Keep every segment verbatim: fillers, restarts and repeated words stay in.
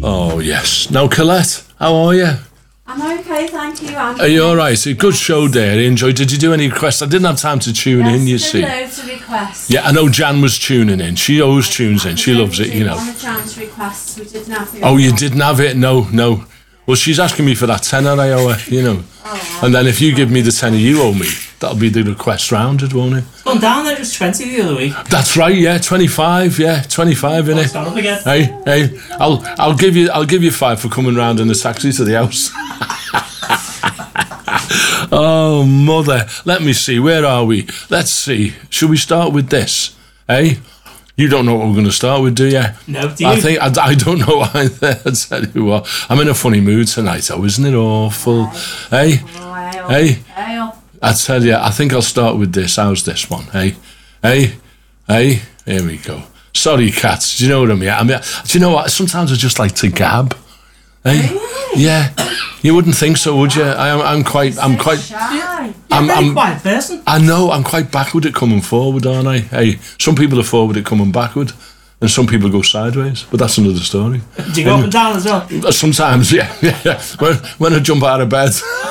Oh, yes. Now, Colette, how are you? I'm okay, thank you, Andy. Are you all right? A good show there. Enjoy. Did you do any requests? I didn't have time to tune yes, in, you did see. loads of requests. Yeah, I know Jan was tuning in. She always tunes in. She loves it, you know. On the chance requests, we didn't have the Oh, you didn't have it? No, no. Well, she's asking me for that tenner I owe her, you know. Oh, and then if you give me the tenner you owe me, that'll be the request rounded, won't it? It's gone down there, it was twenty the other week. That's right, yeah, twenty-five, yeah, twenty-five, innit? It's gone up again. Hey, hey, I'll I'll give you I'll give you five for coming round in the taxi to the house. Oh, mother. Let me see, where are we? Let's see. Should we start with this? Hey? You don't know what we're going to start with, do you? No, do you? I think I, I don't know either. I tell you what, I'm in a funny mood tonight. though, isn't it awful? Hey, hey, hey. I tell you, I think I'll start with this. How's this one? Hey, hey, hey. Here we go. Sorry, cats. Do you know what I mean? I mean, do you know what? Sometimes I just like to gab. Hey, really? Yeah. You wouldn't think so, would you? I am. I'm quite. I'm quite. Shy. You're I'm, a very I'm, quiet person. I know. I'm quite backward at coming forward, aren't I? Hey, some people are forward at coming backward, and some people go sideways. But that's another story. Do you go up and down as well? Sometimes, yeah. yeah. When, when I jump out of bed.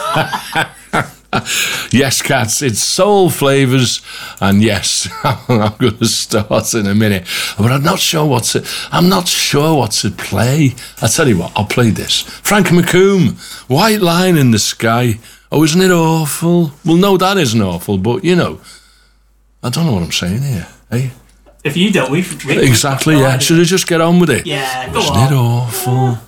Yes, cats, it's soul flavours, and yes, I'm going to start in a minute. But I'm not sure what to. I'm not sure what to play. I tell you what, I'll play this. Frank McComb, White Line in the Sky. Oh, isn't it awful? Well, no, that isn't awful, but you know, I don't know what I'm saying here. Hey, if you don't, we, we exactly. we Yeah, should I just get on with it? Yeah, go isn't on. it awful?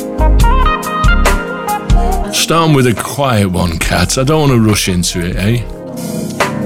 Starting with a quiet one, Kat. I don't want to rush into it, eh?